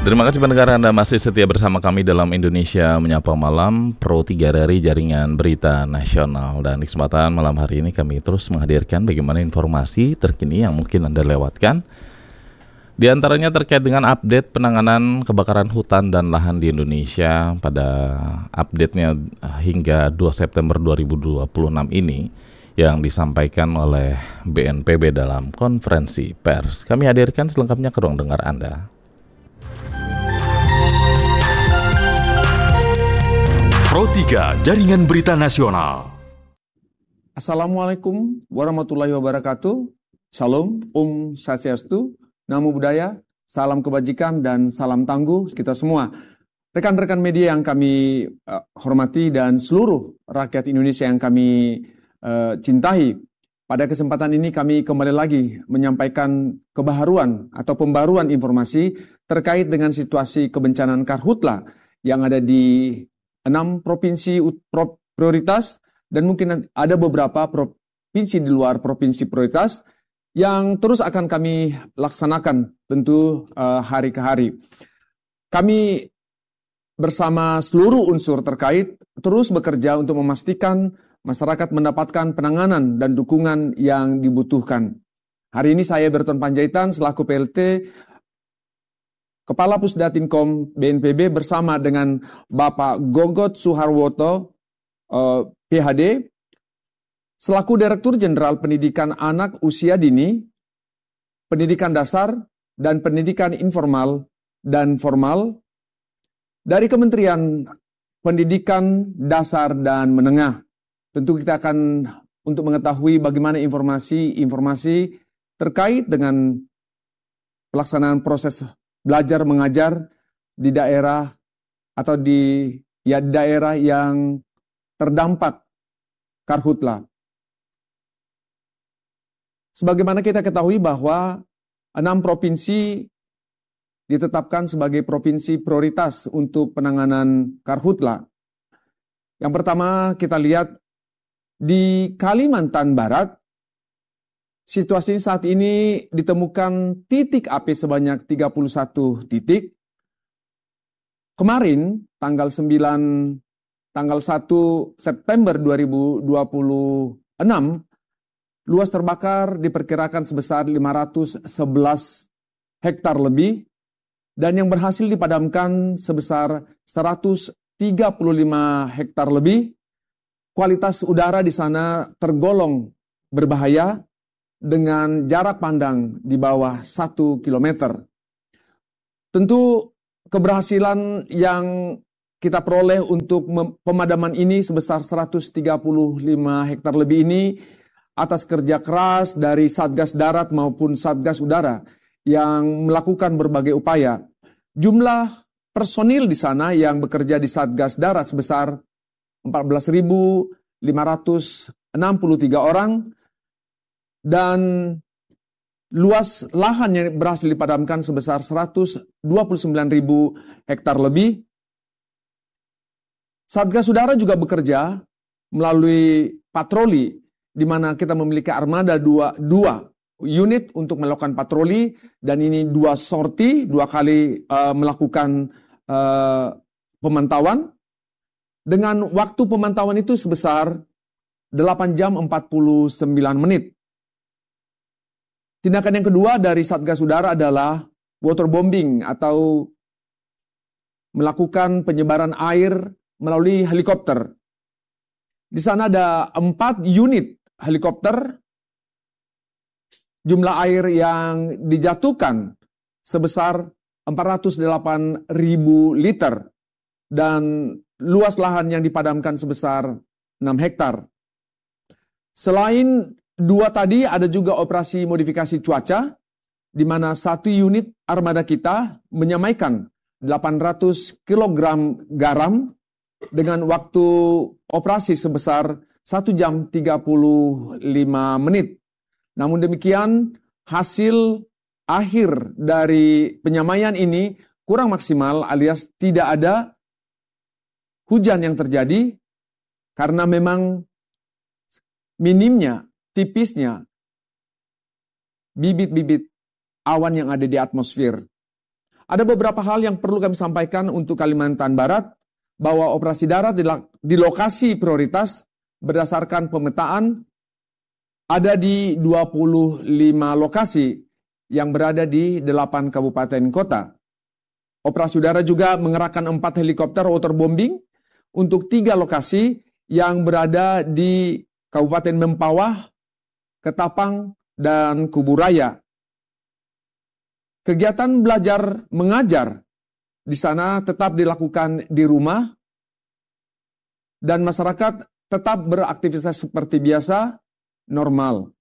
Terima kasih pendengar, Anda masih setia bersama kami dalam Indonesia Menyapa Malam, Pro 3 dari Jaringan Berita Nasional. Dan di kesempatan malam hari ini kami terus menghadirkan bagaimana informasi terkini yang mungkin Anda lewatkan. Di antaranya terkait dengan update penanganan kebakaran hutan dan lahan di Indonesia pada update-nya hingga 2 September 2026 ini yang disampaikan oleh BNPB dalam konferensi pers. Kami hadirkan selengkapnya ke ruang dengar Anda. Pro 3 Jaringan Berita Nasional. Assalamualaikum warahmatullahi wabarakatuh. Shalom, Swastiastu, Namo Buddhaya, salam kebajikan dan salam tangguh kita semua. Rekan-rekan media yang kami hormati dan seluruh rakyat Indonesia yang kami cintai. Pada kesempatan ini kami kembali lagi menyampaikan kebaharuan atau pembaruan informasi terkait dengan situasi kebencanaan karhutla yang ada di 6 provinsi prioritas dan mungkin ada beberapa provinsi di luar provinsi prioritas yang terus akan kami laksanakan tentu hari ke hari. Kami bersama seluruh unsur terkait terus bekerja untuk memastikan masyarakat mendapatkan penanganan dan dukungan yang dibutuhkan. Hari ini saya Berton Panjaitan selaku PLT Kepala Pusdatinkom BNPB bersama dengan Bapak Gogot Suharwoto, PhD, selaku Direktur Jenderal Pendidikan Anak Usia Dini, Pendidikan Dasar, dan Pendidikan Informal dan Formal dari Kementerian Pendidikan Dasar dan Menengah. Tentu kita akan untuk mengetahui bagaimana informasi terkait dengan pelaksanaan proses belajar mengajar di daerah atau di daerah yang terdampak karhutla. Sebagaimana kita ketahui bahwa 6 provinsi ditetapkan sebagai provinsi prioritas untuk penanganan karhutla. Yang pertama kita lihat di Kalimantan Barat. Situasi saat ini ditemukan titik api sebanyak 31 titik. Kemarin tanggal 1 September 2026, luas terbakar diperkirakan sebesar 511 hektar lebih dan yang berhasil dipadamkan sebesar 135 hektar lebih. Kualitas udara di sana tergolong berbahaya dengan jarak pandang di bawah 1 km. Tentu keberhasilan yang kita peroleh untuk pemadaman ini sebesar 135 hektar lebih ini atas kerja keras dari Satgas Darat maupun Satgas Udara yang melakukan berbagai upaya. Jumlah personil di sana yang bekerja di Satgas Darat sebesar 14.563 orang, dan luas lahan yang berhasil dipadamkan sebesar 129.000 hektar lebih. Satgas Udara juga bekerja melalui patroli, di mana kita memiliki armada dua unit untuk melakukan patroli, dan ini 2 sorti, 2 kali melakukan pemantauan. Dengan waktu pemantauan itu sebesar 8 jam 49 menit. Tindakan yang kedua dari Satgas Udara adalah waterbombing atau melakukan penyebaran air melalui helikopter. Di sana ada 4 unit helikopter. Jumlah air yang dijatuhkan sebesar 408.000 liter dan luas lahan yang dipadamkan sebesar 6 hektar. Selain 2 tadi, ada juga operasi modifikasi cuaca, di mana 1 unit armada kita menyamaikan 800 kg garam dengan waktu operasi sebesar 1 jam 35 menit. Namun demikian, hasil akhir dari penyamaian ini kurang maksimal alias tidak ada hujan yang terjadi karena memang minimnya, tipisnya bibit-bibit awan yang ada di atmosfer. Ada beberapa hal yang perlu kami sampaikan untuk Kalimantan Barat, bahwa operasi darat di lokasi prioritas berdasarkan pemetaan ada di 25 lokasi yang berada di 8 kabupaten kota. Operasi udara juga mengerahkan 4 helikopter waterbombing untuk 3 lokasi yang berada di Kabupaten Mempawah, Ketapang, dan Kuburaya. Kegiatan belajar mengajar di sana tetap dilakukan di rumah dan masyarakat tetap beraktivitas seperti biasa, normal.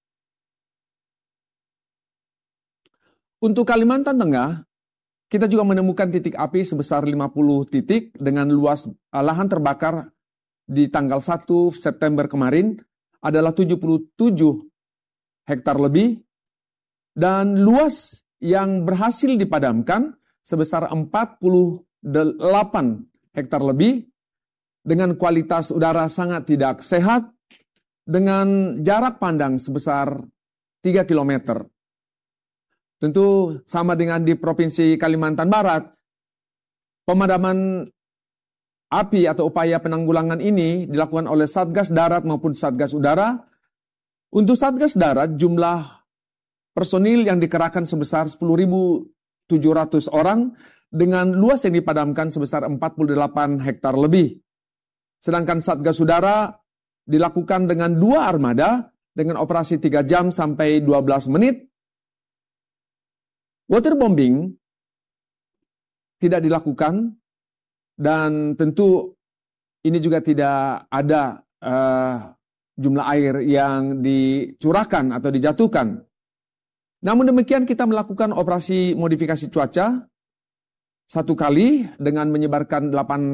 Untuk Kalimantan Tengah, kita juga menemukan titik api sebesar 50 titik dengan luas lahan terbakar di tanggal 1 September kemarin adalah 77 hektar lebih, dan luas yang berhasil dipadamkan sebesar 48 hektar lebih dengan kualitas udara sangat tidak sehat dengan jarak pandang sebesar 3 km. Tentu sama dengan di Provinsi Kalimantan Barat, pemadaman api atau upaya penanggulangan ini dilakukan oleh Satgas Darat maupun Satgas Udara. Untuk Satgas Darat, jumlah personil yang dikerahkan sebesar 10.700 orang dengan luas yang dipadamkan sebesar 48 hektar lebih. Sedangkan Satgas Udara dilakukan dengan 2 armada dengan operasi 3 jam sampai 12 menit. Waterbombing tidak dilakukan dan tentu ini juga tidak ada jumlah air yang dicurahkan atau dijatuhkan. Namun demikian kita melakukan operasi modifikasi cuaca 1 kali dengan menyebarkan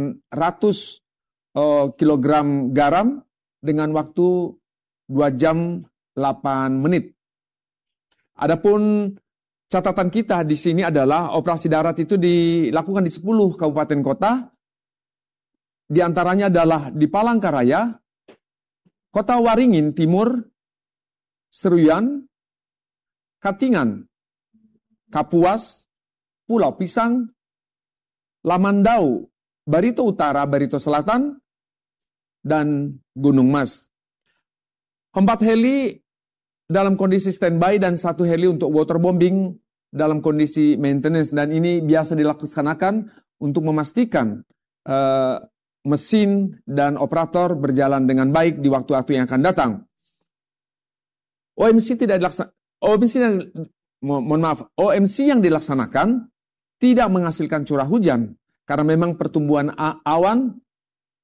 800 kilogram garam dengan waktu 2 jam 8 menit. Adapun catatan kita di sini adalah operasi darat itu dilakukan di 10 kabupaten kota. Di antaranya adalah di Palangkaraya, Kota Waringin Timur, Seruyan, Katingan, Kapuas, Pulau Pisang, Lamandau, Barito Utara, Barito Selatan, dan Gunung Mas. 4 heli dalam kondisi standby dan 1 heli untuk waterbombing dalam kondisi maintenance, dan ini biasa dilaksanakan untuk memastikan mesin dan operator berjalan dengan baik di waktu-waktu yang akan datang. OMC yang dilaksanakan tidak menghasilkan curah hujan karena memang pertumbuhan awan